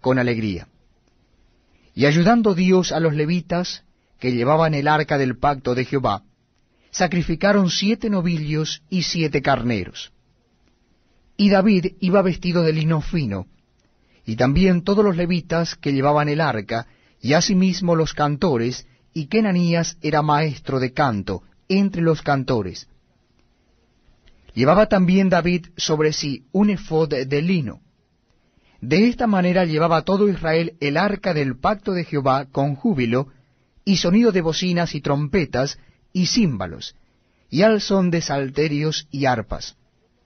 con alegría. Y ayudando Dios a los levitas, que llevaban el arca del pacto de Jehová, sacrificaron 7 novillos y 7 carneros. Y David iba vestido de lino fino, y también todos los levitas que llevaban el arca, y asimismo los cantores, y que Ananías era maestro de canto entre los cantores. Llevaba también David sobre sí un efod de lino. De esta manera llevaba todo Israel el arca del pacto de Jehová con júbilo, y sonido de bocinas y trompetas, y címbalos, y al son de salterios y arpas.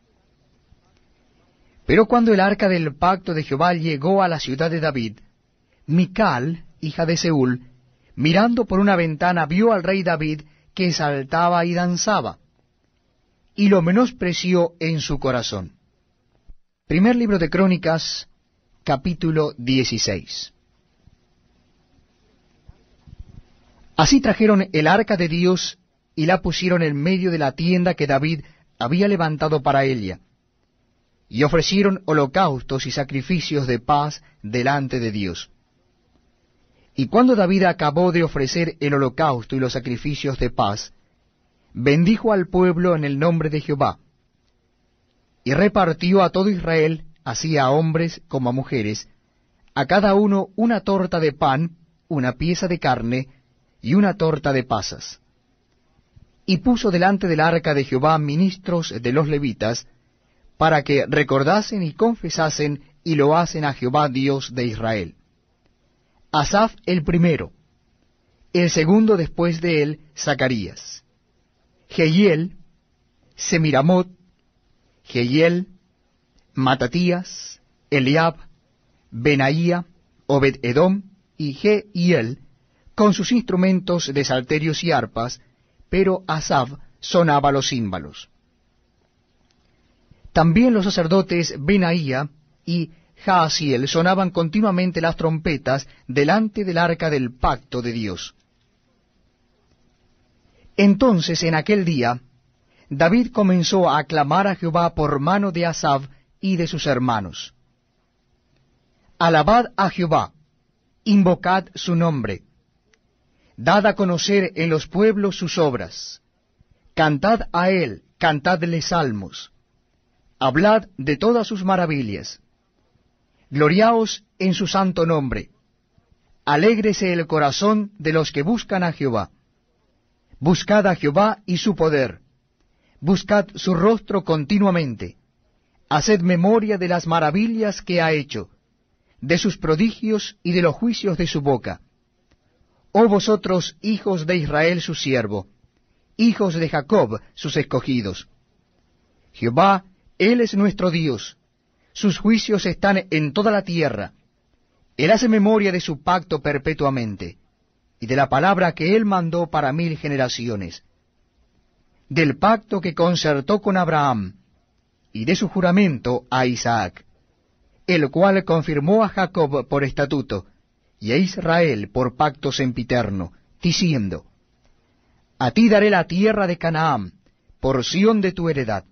Pero cuando el arca del pacto de Jehová llegó a la ciudad de David, Mical, hija de Seúl, mirando por una ventana, vio al rey David que saltaba y danzaba, y lo menospreció en su corazón. Primer libro de Crónicas, capítulo 16. Así trajeron el arca de Dios y la pusieron en medio de la tienda que David había levantado para ella, y ofrecieron holocaustos y sacrificios de paz delante de Dios. Y cuando David acabó de ofrecer el holocausto y los sacrificios de paz, bendijo al pueblo en el nombre de Jehová, y repartió a todo Israel, así a hombres como a mujeres, a cada uno una torta de pan, una pieza de carne, y una torta de pasas. Y puso delante del arca de Jehová ministros de los levitas, para que recordasen y confesasen y lo hacen a Jehová Dios de Israel. Asaf el primero, el segundo después de él, Zacarías, Jehiel, Semiramot, Jehiel, Matatías, Eliab, Benaía, Obed-edom y Jehiel, con sus instrumentos de salterios y arpas, pero Asaf sonaba los címbalos. También los sacerdotes Benaía y Jaasiel sonaban continuamente las trompetas delante del arca del pacto de Dios. Entonces en aquel día David comenzó a aclamar a Jehová por mano de Asaf y de sus hermanos. Alabad a Jehová, invocad su nombre, dad a conocer en los pueblos sus obras, cantad a él, cantadle salmos, hablad de todas sus maravillas, gloriaos en su santo nombre, alégrese el corazón de los que buscan a Jehová. Buscad a Jehová y su poder, buscad su rostro continuamente, haced memoria de las maravillas que ha hecho, de sus prodigios y de los juicios de su boca. Oh vosotros, hijos de Israel su siervo, hijos de Jacob sus escogidos. Jehová, Él es nuestro Dios, sus juicios están en toda la tierra. Él hace memoria de su pacto perpetuamente, y de la palabra que Él mandó para 1000 generaciones, del pacto que concertó con Abraham, y de su juramento a Isaac, el cual confirmó a Jacob por estatuto, y a Israel por pacto sempiterno, diciendo, a ti daré la tierra de Canaán, porción de tu heredad.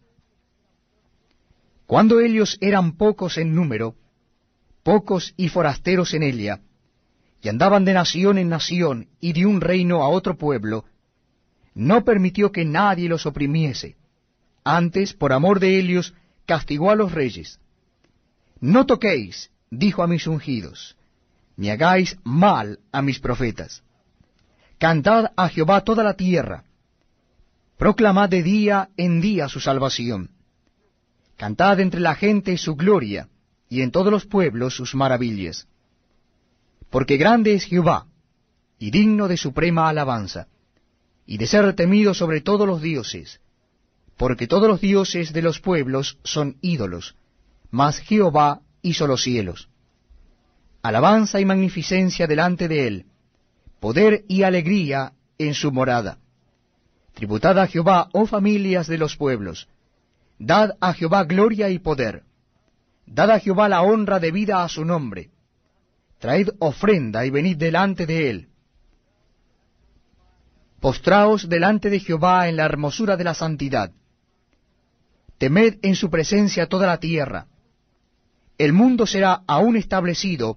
Cuando ellos eran pocos en número, pocos y forasteros en ella, y andaban de nación en nación y de un reino a otro pueblo, no permitió que nadie los oprimiese. Antes, por amor de ellos, castigó a los reyes. No toquéis, dijo a mis ungidos, ni hagáis mal a mis profetas. Cantad a Jehová toda la tierra, proclamad de día en día su salvación. Cantad entre la gente su gloria, y en todos los pueblos sus maravillas. Porque grande es Jehová, y digno de suprema alabanza, y de ser temido sobre todos los dioses, porque todos los dioses de los pueblos son ídolos, mas Jehová hizo los cielos. Alabanza y magnificencia delante de él, poder y alegría en su morada. Tributad a Jehová, oh familias de los pueblos, dad a Jehová gloria y poder, dad a Jehová la honra debida a su nombre. Traed ofrenda y venid delante de él. Postraos delante de Jehová en la hermosura de la santidad. Temed en su presencia toda la tierra. El mundo será aún establecido